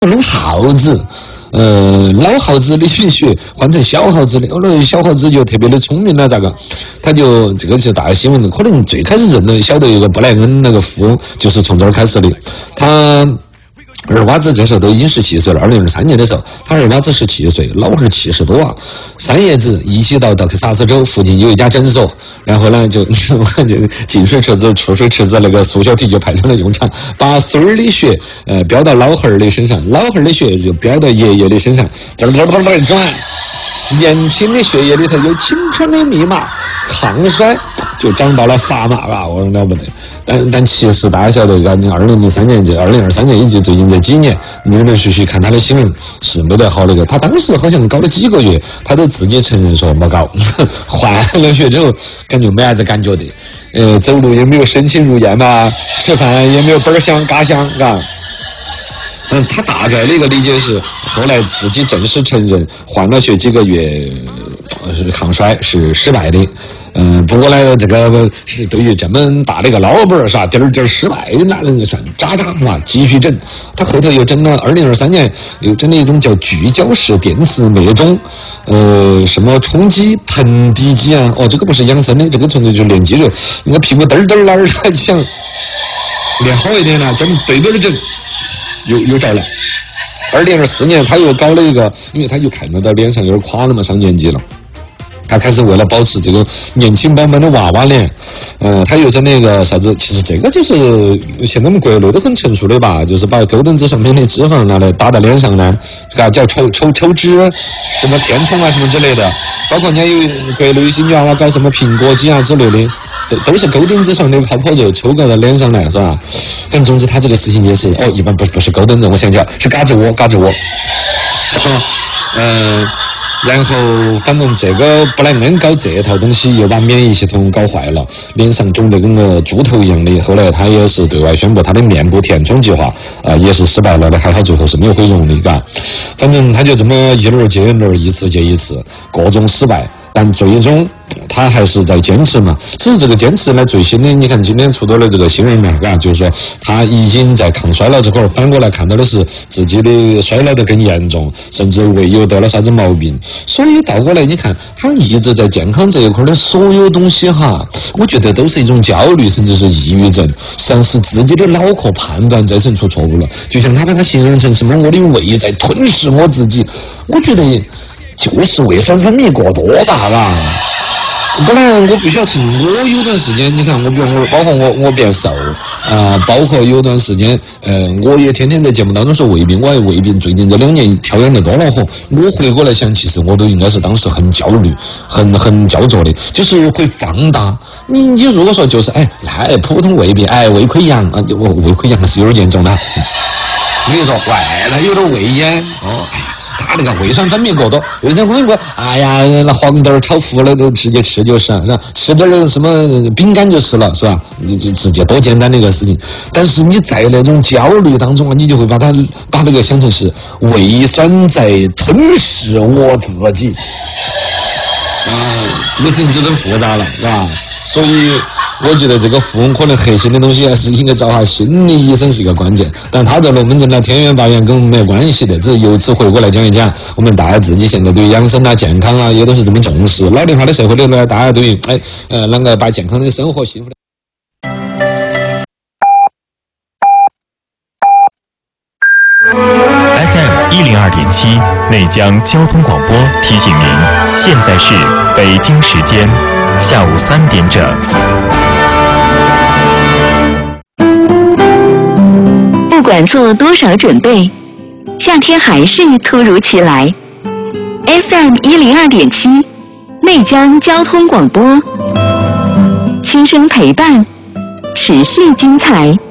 弄耗子。老耗子的血换成小耗子的，后来小耗子就特别的聪明了，咋个？他就这个是大新闻，可能最开始认得晓得有个布莱恩那个富翁，就是从这儿开始的。他二娃子这时候都已经17岁了，2023年的时候，他二娃子17岁，老汉70多啊。3爷子一起到德克萨斯州附近有一家诊所，然后呢就进水池子、出水池子那个速效体就派上了用场，把孙儿的血飙到老汉儿的身上，老汉儿的血就飙到爷爷的身上，转。年轻的血液里头有青春的密码，抗衰就长到了砝码啊！我说了不得。但其实大家晓得，2003年就2023年以及最近这几年，陆陆续续看他的新闻是没得好那个。他当时好像搞了几个月，他都自己承认说没搞，换了血之后感觉没啥子感觉的，走路也没有身轻如燕嘛，吃饭也没有本儿香嘎香，嘎。他大概的一个理解是，后来自己正式承认换了血几个月抗衰是失败的。不过呢，这个是对于这么大的一个老板是吧？点失败哪能算？渣是吧？继续整。他后头又整了2023年又整了一种叫聚焦式电磁脉冲，什么冲击盆底肌啊？这个不是养生的，这个纯粹就练肌肉。你看屁股哪儿想练好一点呢？专门对着整。又着了。2024年他又搞了一个，因为他又看到他脸上有点垮了嘛，上年纪了。他开始为了保持这个年轻饱满的娃娃脸，他又整那个啥子，其实这个就是现在我们国内都很成熟的吧，就是把钩灯子上面的脂肪拿来打到脸上呢，叫抽脂，什么填充啊什么之类的，包括人家有国内有些女娃娃搞什么苹果肌啊之类的，都是钩灯子上的泡泡肉抽到脸上来，是吧？反正总之他这个事情也是一般不是钩灯子，我想起来是嘎吱窝。然后反正这个布莱恩搞这套东西又把免疫系统搞坏了，脸上肿得跟个猪头一样的。后来他也是对外宣布他的面部填充计划也是失败了的，还好最后是没有毁容的，嘎。反正他就这么一轮接一轮，一次接一次，各种失败，但最终他还是在坚持嘛。只是这个坚持呢，最新的你看今天出到了这个新闻嘛，就是说他已经在抗衰老这块反过来看到的是自己的衰老得更严重，甚至胃又得了啥子毛病。所以倒过来你看他一直在健康这一块的所有东西哈，我觉得都是一种焦虑甚至是抑郁症，实际上是自己的脑壳判断在出错误了。就像他把它形容成什么我的胃在吞噬我自己，我觉得就是胃酸分泌过多吧，本来我必须要承认，我有段时间，你看包括我变瘦，包括有段时间，我也天天在节目当中说胃病，我还胃病，最近这2年调养得多恼火。我回过来想，其实我都应该是当时很焦虑、很焦灼的，就是会放大。你如果说就是普通胃病，胃溃疡啊，胃溃疡是有点严重的。你说那有点胃炎他那个胃酸分泌过多，胃酸分泌过，那黄豆炒糊了都直接吃就是是吧？吃点什么饼干就是了，是吧？你就直接多简单的一个事情。但是你在那种焦虑当中你就会把那个想成是胃酸在吞噬我自己。这个事情就真复杂了，是吧？所以我觉得这个富翁可能核心的东西还是应该找下心理医生是一个关键，但他这龙门阵呢，天元8元跟我们没有关系的，只是由此回过来讲一讲，我们大家自己现在对养生啊、健康啊也都是这么重视。老龄化的社会里呢，大家对于啷个把健康的生活、幸福的。 FM102.7内江交通广播提醒您，现在是北京时间下午3点整。 不管做多少准备，夏天还是突如其来。FM102.7内江交通广播，轻声陪伴，持续精彩。